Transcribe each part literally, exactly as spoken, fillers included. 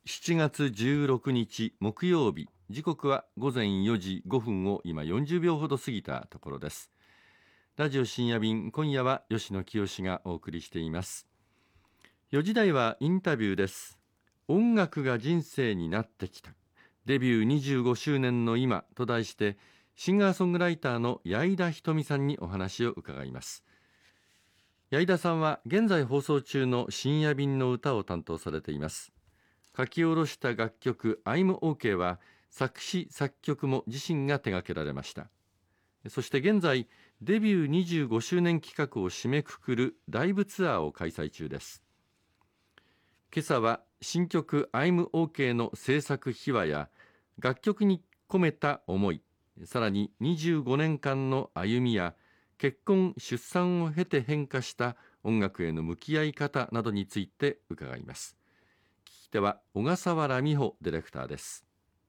しちがつじゅうろくにち木曜日、時刻はごぜんよじごふんを今よんじゅうびょうほど過ぎたところです。ラジオ深夜便、今夜は吉野清がお送りしています。よじ台はインタビューです。音楽が人生になってきた、デビューにじゅうごしゅうねんの今と題して、シンガーソングライターの矢井田ひとみさんにお話を伺います。矢井田さんは現在放送中の深夜便の歌を担当されています。書き下ろした楽曲 I'm OK は作詞作曲も自身が手掛けられました。そして現在デビューにじゅうごしゅうねん企画を締めくくるライブツアーを開催中です。今朝は新曲 I'm OK の制作秘話や楽曲に込めた思い、さらににじゅうごねんかんの歩みや結婚出産を経て変化した音楽への向き合い方などについて伺います。聞き手は小笠原美穂ディレクターです。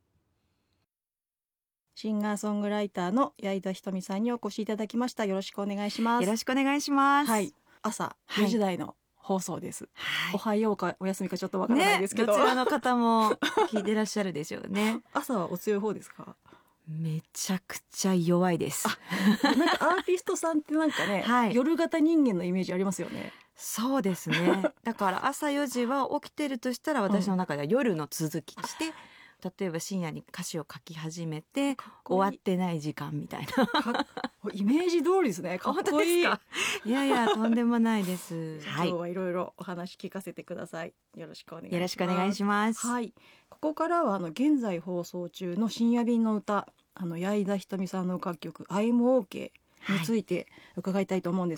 シンガーソングライターの矢井田ひとみさんにお越しいただきました。よろしくお願いします。 よろしくお願いします。 はい、朝よじ台の放送です、はい、おはようかお休みかちょっとわからないですけど、 ね、どちらの方も聞いてらっしゃるでしょうね。 朝はお強い方ですか？ めちゃくちゃ弱いです。 なんかアーティストさんってなんかね、はい、夜型人間のイメージありますよね。 そうですね。だから朝よじは起きてるとしたら私の中では夜の続きとして、うん、例えば深夜に歌詞を書き始めて終わってない時間みたいなイメージ通りですね。かっこいい。 本当ですか？いやいやとんでもないです。 今日はいろいろお話聞かせてください。よろしくお願いします。 よろしくお願いします。 はい、ここからはあの現在放送中の深夜便の歌、あの矢井田ひとみさんの楽曲 I'm OK について伺いたいと思うんです